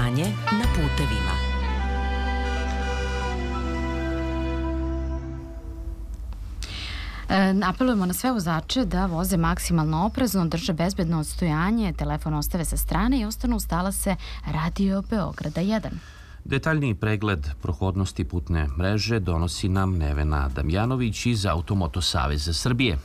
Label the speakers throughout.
Speaker 1: Stanje na putevima.
Speaker 2: Apelujemo na sve vozače da voze maksimalno oprezno, drže bezbedno odstojanje, telefon ostave sa strane i ostanu uz talase Radio Beograda 1.
Speaker 3: Detaljniji pregled prohodnosti putne mreže donosi nam Nevena Damjanović iz Automoto Saveza Srbije.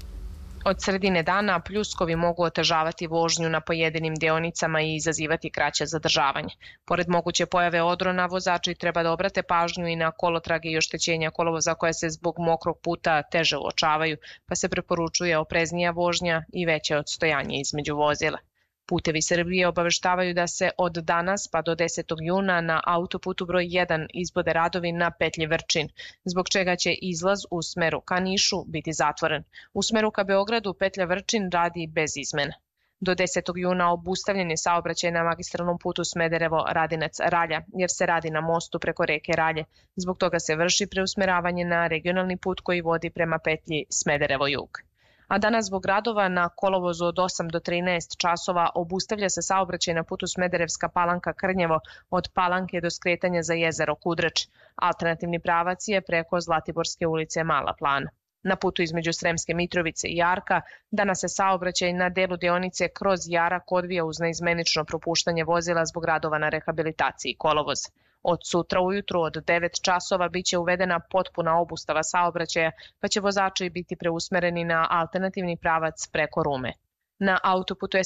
Speaker 4: Od sredine dana pljuskovi mogu otežavati vožnju na pojedinim deonicama i izazivati kraće zadržavanje. Pored moguće pojave odrona, vozači treba da obrate pažnju i na kolotrage i oštećenja kolovoza koje se zbog mokrog puta teže uočavaju, pa se preporučuje opreznija vožnja i veće odstojanje između vozila. Putevi Srbije obaveštavaju da se od danas pa do 10. juna na autoputu broj 1 izvode radovi na petlji Vrčin, zbog čega će izlaz u smeru ka Nišu biti zatvoren. U smeru ka Beogradu petlja Vrčin radi bez izmena. Do 10. juna obustavljen je saobraćaj na magistralnom putu Smederevo-Radinac-Ralja, jer se radi na mostu preko reke Ralje. Zbog toga se vrši preusmeravanje na regionalni put koji vodi prema petlji Smederevo-Jug. A danas zbog radova na kolovozu od 8 do 13 časova obustavlja se saobraćaj na putu Smederevska Palanka-Krnjevo od Palanke do skretanja za jezero Kudrač. Alternativni pravac je preko Zlatiborske ulice Mala Plana. Na putu između Sremske Mitrovice i Jarka danas se saobraćaj na delu deonice kroz Jarak odvija uz neizmenično propuštanje vozila zbog radova na rehabilitaciji kolovoza. Od sutra ujutru od 9 časova biće uvedena potpuna obustava saobraćaja, pa će vozači biti preusmereni na alternativni pravac preko Rume. Na autoputu je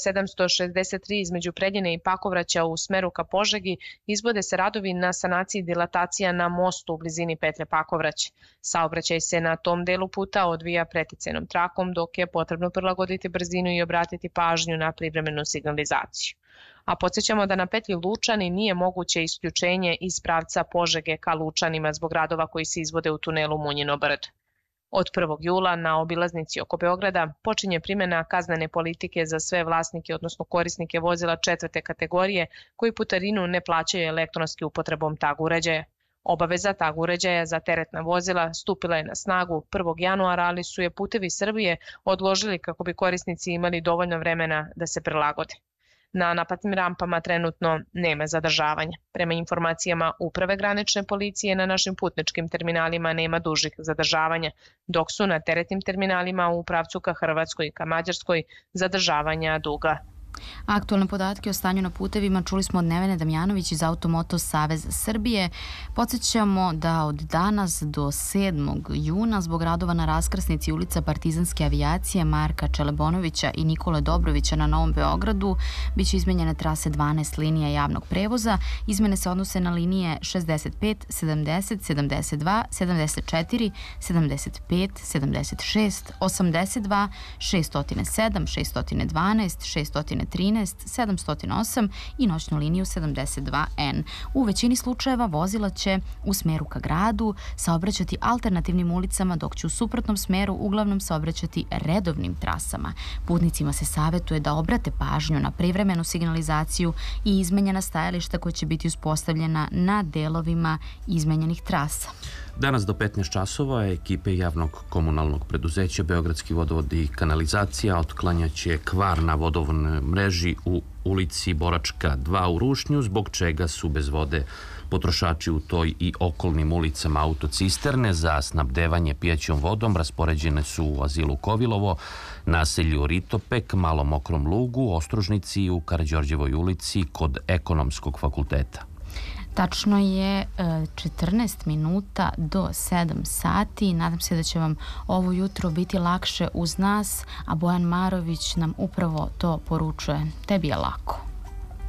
Speaker 4: 763 između Preljine i Pakovraća u smeru ka Požegi izvode se radovi na sanaciji dilatacija na mostu u blizini petlje Pakovraća. Saobraćaj se na tom delu puta odvija preticajnom trakom, dok je potrebno prilagoditi brzinu i obratiti pažnju na privremenu signalizaciju. A podsjećamo da na petlji Lučani nije moguće isključenje iz pravca Požege ka Lučanima zbog radova koji se izvode u tunelu Munjino brdo. Od 1. jula na obilaznici oko Beograda počinje primjena kaznene politike za sve vlasnike, odnosno korisnike vozila 4. kategorije koji putarinu ne plaćaju elektronski upotrebom tag uređaja. Obaveza tag uređaja za teretna vozila stupila je na snagu 1. januara, ali su je Putevi Srbije odložili kako bi korisnici imali dovoljno vremena da se prilagode. Na naplatnim rampama trenutno nema zadržavanja. Prema informacijama Uprave granične policije na našim putničkim terminalima nema dužih zadržavanja, dok su na teretnim terminalima u pravcu ka Hrvatskoj i ka Mađarskoj zadržavanja duga.
Speaker 2: Aktualne podatke o stanju na putevima čuli smo od Nevene Damjanović iz Automoto Saveza Srbije. Podsjećamo da od danas do 7. juna zbog radova na raskrsnici ulica Partizanske avijacije Marka Čelebonovića i Nikole Dobrovića na Novom Beogradu biće izmenjene trase 12 linija javnog prevoza. Izmene se odnose na linije 65, 70, 72, 74, 75, 76, 82, 607, 612, 613, 708 i noćnu liniju 72N. U većini slučajeva vozila će u smeru ka gradu saobraćati alternativnim ulicama, dok će u suprotnom smeru uglavnom saobraćati redovnim trasama. Putnicima se savetuje da obrate pažnju na privremenu signalizaciju i izmenjena stajališta koja će biti uspostavljena na delovima izmenjenih trasa.
Speaker 3: Danas do 15 časova ekipe javnog komunalnog preduzeća Beogradski vodovod i kanalizacija otklanjaće kvar na vodovodnoj mreži u ulici Boračka 2 u Rušnju, zbog čega su bez vode potrošači u toj i okolnim ulicama. Autocisterne za snabdevanje pijaćom vodom raspoređene su u azilu Kovilovo, naselju Ritopek, Malom Mokrom Lugu, Ostružnici i u Karađorđevoj ulici kod Ekonomskog fakulteta.
Speaker 2: Tačno je 14 minuta do 7 sati. Nadam se da će vam ovo jutro biti lakše uz nas, a Bojan Marović nam upravo to poručuje. Tebi je lako.